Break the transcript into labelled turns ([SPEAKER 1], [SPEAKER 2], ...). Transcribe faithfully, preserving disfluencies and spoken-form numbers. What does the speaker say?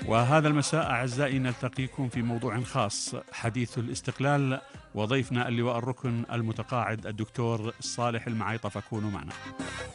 [SPEAKER 1] وهذا المساء أعزائي نلتقيكم في موضوع خاص، حديث الاستقلال، وضيفنا اللواء الركن المتقاعد الدكتور صالح المعيطة، فكونوا معنا.